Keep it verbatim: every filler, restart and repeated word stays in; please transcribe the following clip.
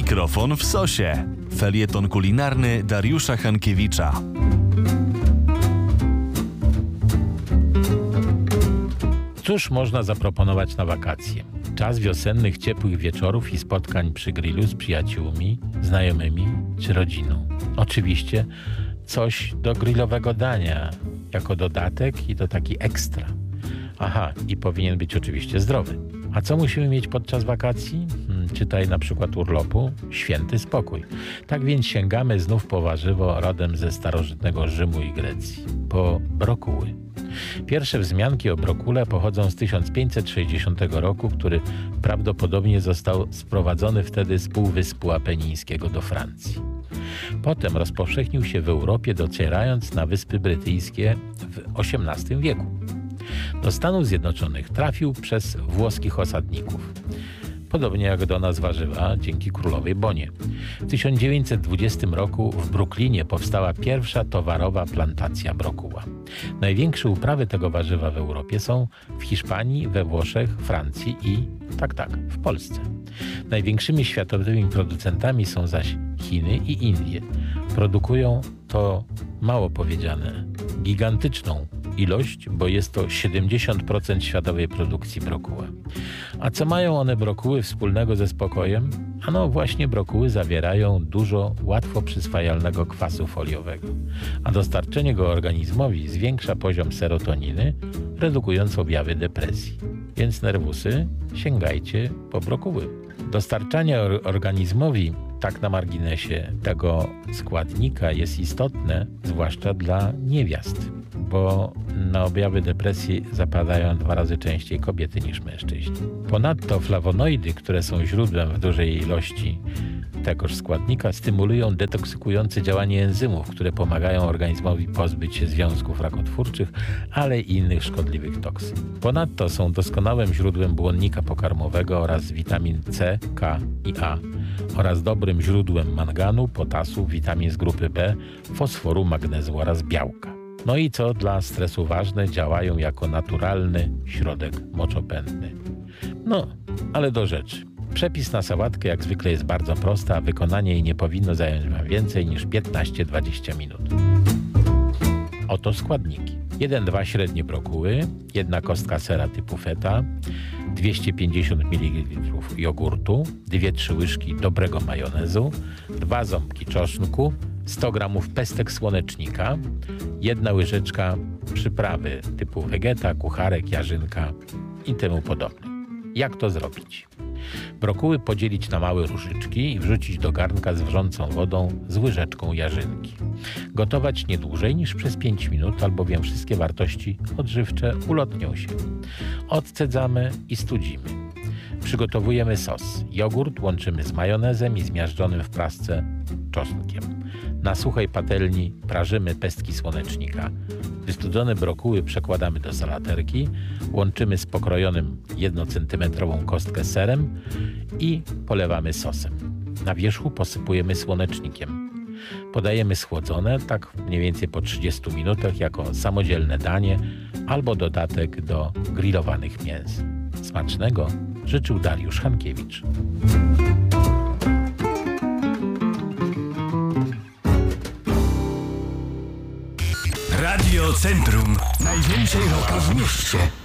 Mikrofon w sosie. Felieton kulinarny Dariusza Hankiewicza. Cóż można zaproponować na wakacje? Czas wiosennych, ciepłych wieczorów i spotkań przy grillu z przyjaciółmi, znajomymi czy rodziną. Oczywiście coś do grillowego dania, jako dodatek i to taki ekstra. Aha, i powinien być oczywiście zdrowy. A co musimy mieć podczas wakacji? Hmm, czytaj na przykład urlopu, święty spokój. Tak więc sięgamy znów po warzywo rodem ze starożytnego Rzymu i Grecji, po brokuły. Pierwsze wzmianki o brokule pochodzą z tysiąc pięćset sześćdziesiątego roku, który prawdopodobnie został sprowadzony wtedy z Półwyspu Apenińskiego do Francji. Potem rozpowszechnił się w Europie, docierając na Wyspy Brytyjskie w osiemnastym wieku. Do Stanów Zjednoczonych trafił przez włoskich osadników. Podobnie jak do nas warzywa dzięki królowej Bonie. W tysiąc dziewięćset dwudziestym roku w Brooklynie powstała pierwsza towarowa plantacja brokuła. Największe uprawy tego warzywa w Europie są w Hiszpanii, we Włoszech, Francji i, tak, tak, w Polsce. Największymi światowymi producentami są zaś Chiny i Indie. Produkują to, mało powiedziane, gigantyczną ilość, bo jest to siedemdziesiąt procent światowej produkcji brokuła. A co mają one brokuły wspólnego ze spokojem? Ano właśnie brokuły zawierają dużo łatwo przyswajalnego kwasu foliowego, a dostarczenie go organizmowi zwiększa poziom serotoniny, redukując objawy depresji. Więc nerwusy, sięgajcie po brokuły. Dostarczanie or- organizmowi, tak na marginesie, tego składnika jest istotne, zwłaszcza dla niewiast, bo na objawy depresji zapadają dwa razy częściej kobiety niż mężczyźni. Ponadto flawonoidy, które są źródłem w dużej ilości tegoż składnika, stymulują detoksykujące działanie enzymów, które pomagają organizmowi pozbyć się związków rakotwórczych, ale i innych szkodliwych toksyn. Ponadto są doskonałym źródłem błonnika pokarmowego oraz witamin C, K i A oraz dobrym źródłem manganu, potasu, witamin z grupy B, fosforu, magnezu oraz białka. No i co dla stresu ważne, działają jako naturalny środek moczopędny. No, ale do rzeczy. Przepis na sałatkę jak zwykle jest bardzo prosty, a wykonanie jej nie powinno zająć Wam więcej niż piętnaście do dwudziestu minut. Oto składniki. jeden do dwóch średnie brokuły, jedna kostka sera typu feta, dwieście pięćdziesiąt mililitrów jogurtu, dwie trzy łyżki dobrego majonezu, dwa ząbki czosnku, sto gramów pestek słonecznika, jedna łyżeczka przyprawy typu wegeta, kucharek, jarzynka i temu podobne. Jak to zrobić? Brokuły podzielić na małe różyczki i wrzucić do garnka z wrzącą wodą z łyżeczką jarzynki. Gotować nie dłużej niż przez pięć minut, albowiem wszystkie wartości odżywcze ulotnią się. Odcedzamy i studzimy. Przygotowujemy sos. Jogurt łączymy z majonezem i zmiażdżonym w prasce czosnkiem. Na suchej patelni prażymy pestki słonecznika. Wystudzone brokuły przekładamy do salaterki, łączymy z pokrojonym jednocentymetrową kostkę serem i polewamy sosem. Na wierzchu posypujemy słonecznikiem. Podajemy schłodzone, tak mniej więcej po trzydziestu minutach, jako samodzielne danie albo dodatek do grillowanych mięs. Smacznego życzył Dariusz Hankiewicz. Radio Centrum. Najwięcej roka w mieście.